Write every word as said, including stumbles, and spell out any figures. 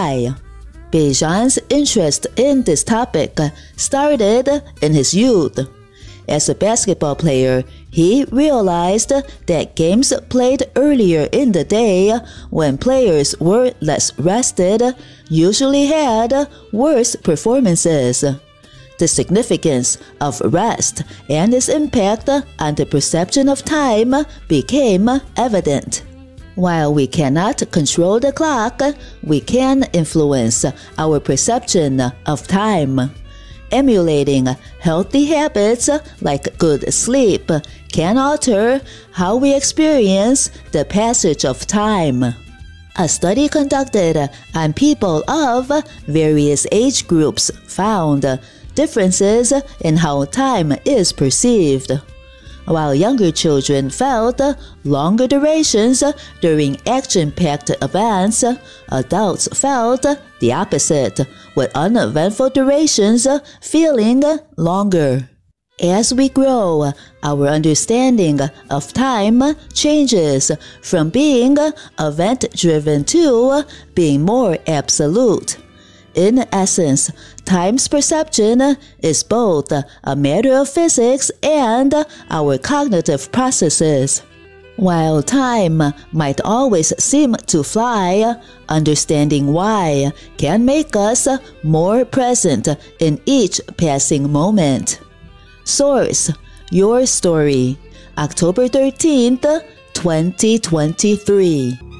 why. Bijan's interest in this topic started in his youth. As a basketball player, he realized that games played earlier in the day when players were less rested usually had worse performances. The significance of rest and its impact on the perception of time became evident. While we cannot control the clock, we can influence our perception of time. Emulating healthy habits like good sleep can alter how we experience the passage of time. A study conducted on people of various age groups found differences in how time is perceived. While younger children felt longer durations during action-packed events, adults felt the opposite, with uneventful durations feeling longer. As we grow, our understanding of time changes from being event-driven to being more absolute. In essence, time's perception is both a matter of physics and our cognitive processes. While time might always seem to fly, understanding why can make us more present in each passing moment. Source: Your Story, October thirteenth, twenty twenty-three.